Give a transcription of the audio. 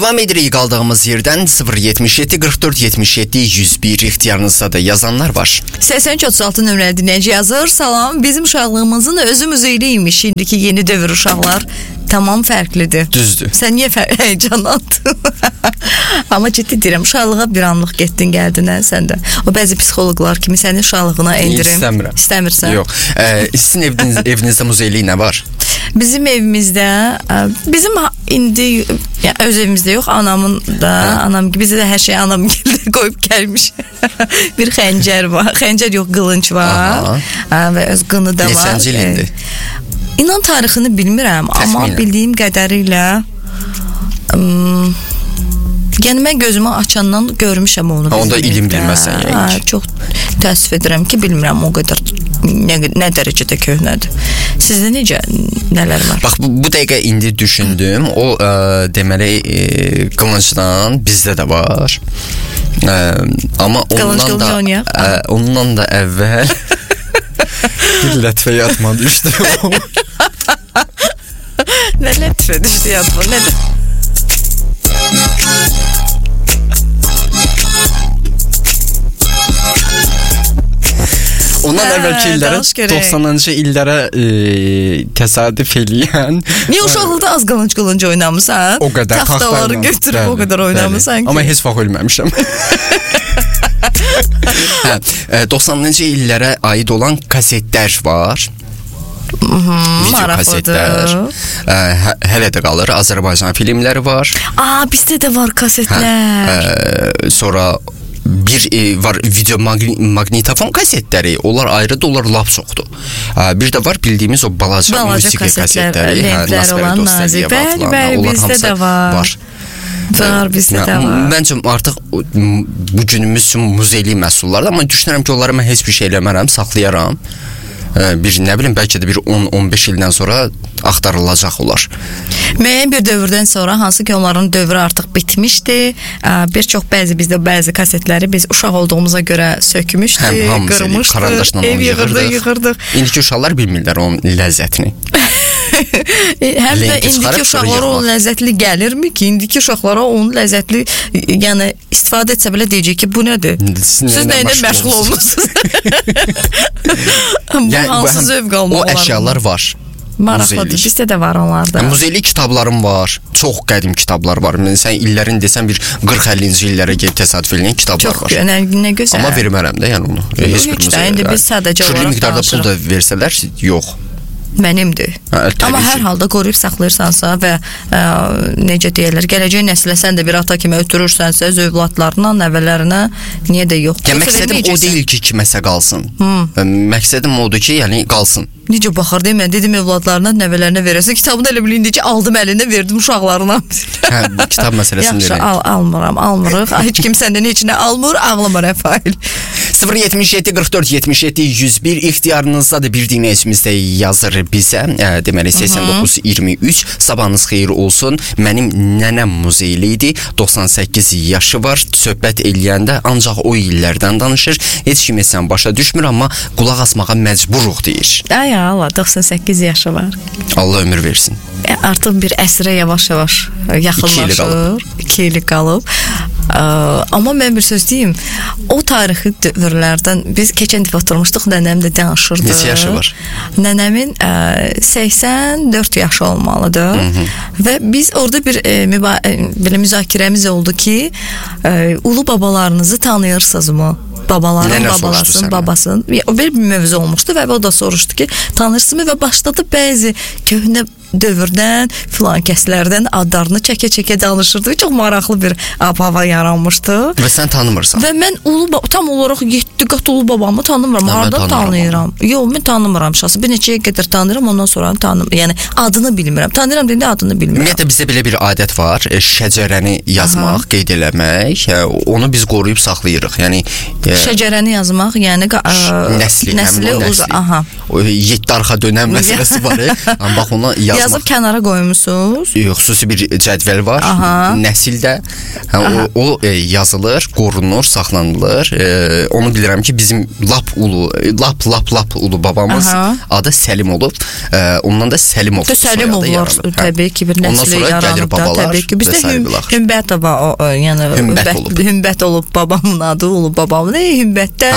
Davam edirik qaldığımız yerdən 077 44 77 101 ixtiyarınızda da yazanlar var. 8336 nömrəli dinləyici yazır. Salam, bizim uşaqlığımızın özümüz eləymiş. Şimdiki yeni dövr uşaqlar tamam fərqlidir. Düzdür. Sən niyə heyecanlandın? Amma ciddi deyirəm, uşaqlığa bir anlıq getdin, gəldin sən də. O bəzi psixoloqlar kimi səni uşaqlığına endirim. İstəmirəm. İstəmirsən? Yox. Sizin evinizdə muzeylik nə var? Bizim evimizdə, bizim indi öz evimizdə yox, anamın da, anam bizə də hər şey anam qoyub gəlmiş. Bir xəncər var. Xəncər yox, qılınc var. Və öz qını da var. Neçənci ildir? İnan tarixini bilmirəm, amma bildiyim qədərilə yəni mən gözümü açandan görmüşəm onu. Onda ilim bilməsən yəni. Çox təəssüf edirəm ki, bilmirəm o qədər nə dərəcədə köhnədir. Sizdə necə, nələr var? Bax, bu dəqiqə indi düşündüm. O deməli qılıncdan bizdə də var. Amma ondan da əvvəl bir lətvə yatma düşdü. Nə lətvə düşdü yatma? Nədir? Ondan əvvəlki illərə, 90-cı illərə təsadüf eləyən. Niyə uşaqlıqda az qılınc oynamısan? O qədər taxtaları götürüb o qədər oynamısan ki. Amma heç vaxt ölməmişəm. 90-cı illərə aid olan kasetlər var. Video kasetlər. Hələ də qalır. Azərbaycan filmləri var. Bizdə də var kasetlər. Sonra bir var video maqnitofon kasetləri. Onlar ayrıdır, onlar lap çoxdur. Bir də var bildiyimiz o balaca musiqi kasetləri. Lentlər olan nazik. Bəli, bizdə də var. Var, bizdə də var. Məncə artıq bu günümüz üçün muzeyli məhsullardır. Amma düşünürəm ki, onları mən heç bir şey eləmərəm, saxlayaram. Bir nə bilim, bəlkə də bir 10-15 ildən sonra axtarılacaq olar. Müəyyən bir dövrdən sonra, hansı ki onların dövrü artıq bitmişdi, bir çox bizdə bəzi kasetləri biz uşaq olduğumuza görə sökmüşdük, qırmışdıq, ev yığırdıq. İndiki uşaqlar bilmirlər onun ləzzətini. Həm də indiki uşaqlara o ləzzətli gəlirmi ki, indiki uşaqlara onun ləzzətli, yəni istifadə etsə belə deyəcək ki, bu nədir? Siz nəylə məşğul olmuşsunuz? Bu hansı zövq almaq olar? O əşyalar var. Maraqlıdır, bizdə də var onlarda. Muzeyli kitablarım var. Çox qədim kitablar var. Sən illərin desən bir 40-50-ci illərə gəlib təsadüf eləyən kitablar var. Çox, nə gözəl. Amma vermərəm də yəni onu. Heç bir muzey. İndi biz sadəcə olaraq danışırıq. Miqdarda pul da versələr, yox. Mənimdir. Amma hər halda qoruyub saxlayırsansa və necə deyirlər, gələcək nəslə sən də bir ata kimi ötürürsənsə, övladlarına, nəvələrinə, niyə də yox? Məqsədim o deyil ki, kiməsə qalsın. Məqsədim odur ki, yəni qalsın. Necə baxar deyim, mən dedim övladlarına, nəvələrinə verəsən, kitabını elə bilindi ki, aldım əlinə, verdim uşaqlarına. Kitab məsələsində elə. Yaxşı, almırıq. Heç kim səndən heç nə almır, ağlama Rəfail. 077 44 77 101 ixtiyarınızda da bir dinləyicimiz də yazır bizə. Deməli 89-23 sabahınız xeyir olsun. Mənim nənəm muzeyli idi. 98 yaşı var. Söhbət eləyəndə ancaq o illərdən danışır. Heç kim sən başa düşmür, amma qulaq asmağa məcburuq deyir. Ay Allah, 98 yaşı var. Allah ömür versin. Artıq bir əsrə yavaş-yavaş yaxınlaşır. 2 illik qalıb. Amma mən bir söz deyim, o tarixi dövrlərdən biz keçən dəfə oturmuşduq, nənəm də danışırdı. Neçə yaşı var? Nənəmin 84 yaşı olmalıdır. Və biz orada bir müzakirəmiz oldu ki, ulu babalarınızı tanıyırsınızmı? Babaların babasının babasının bir mövzu olmuşdu və o da soruşdu ki, tanırsınızmı və başladı bəzi köhnə dövrdən, filan kəslərdən adlarını çəkə-çəkə danışırdı. Çox maraqlı bir hava yaranmışdı. Və sən tanımırsan. Və mən tam olaraq 7 qat ulu babamı tanımıram. Harada tanıyıram? Yox, mən tanımıram şahsı. Bir neçəyə qədər tanıyıram, ondan sonra tanımıram. Yəni adını bilmirəm. Tanıyıram deyəndə adını bilmirəm. Ümumiyyətlə bizdə belə bir adət var. Şəcərəni yazmaq, qeyd eləmək. Onu biz qoruyub saxlayırıq. Yəni şəcərəni yazmaq, yəni nəsli. 7 arxa dönəm məsələsi var. Bax ona yazmaq yazıb kənara qoymusunuz? Yox, xüsusi bir cədvəl var. Aha. Nəsildə o yazılır, qorunur, saxlanılır. Onu bilirəm ki, bizim lap ulu babamız adı Səlim olub. Ondan da Səlimov soyadı yaranıb. Təbii ki, bir nəsli yaranıb da. Təbii ki, bizdə Hümbətova, yəni Hümbət olub babamın adı, olub babamın. Hümbətdə